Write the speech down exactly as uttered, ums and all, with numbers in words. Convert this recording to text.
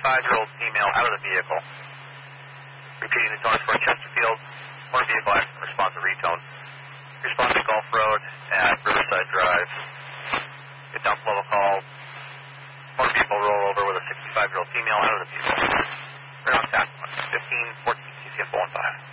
sixty-five-year-old female out of the vehicle. Repeating the tone for Chesterfield. Motor vehicle accident response to retone. Response to Gulf Road at Riverside Drive. Get dump level call. Motor vehicle roll over with a sixty-five-year-old female out of the vehicle. Right on task. fifteen fourteen C C F one five.